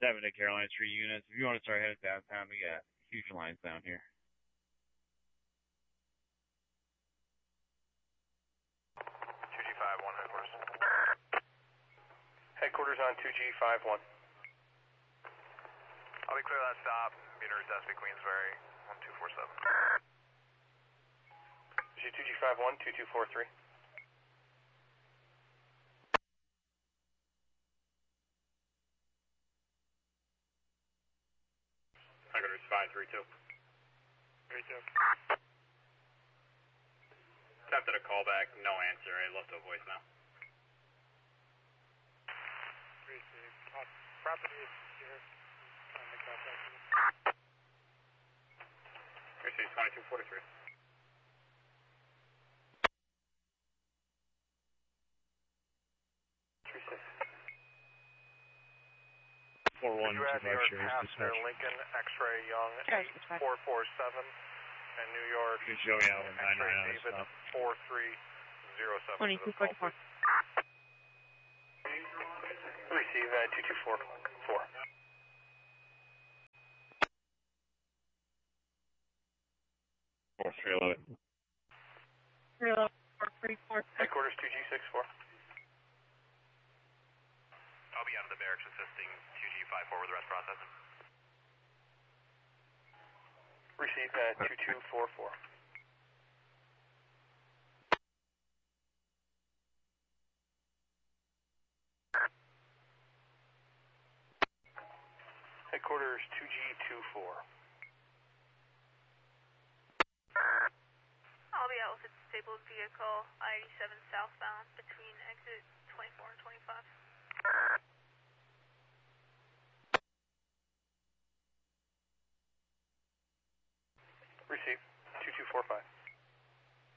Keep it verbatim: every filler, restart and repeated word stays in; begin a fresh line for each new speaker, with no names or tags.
seven to Carolina Street units. If you want to start heading downtown, we got huge lines down here.
two G five one headquarters.
Headquarters on two G five one.
I'll be clear that stop. Meters S B Queensbury, one two four seven.
two G five one, two two four three.
Headquarters five three two. three two. Attempted a callback, no answer. I left a voicemail.
Received. Uh, property is here. Trying to make contact with you.
Received twenty-two forty-three.
three six.
four one two five Sherry's dispatch.
Lincoln, X-ray Young,
Sherry's dispatch.
four four seven, and New York,
Good Joey Allen, nine
X-ray
nine on the
David,
stop.
four three zero seven.
twenty-two forty-four.
Receive uh, two two four four.
four three eleven.
three eleven, four three four.
Headquarters two G six four.
I'll be out of the barracks assisting two G five four with the rest processing.
Receive uh, two two four four. Headquarters two G two four.
I'll be out with a disabled vehicle, I eighty-seven southbound between exit twenty-four and twenty-five.
Receive two two four five.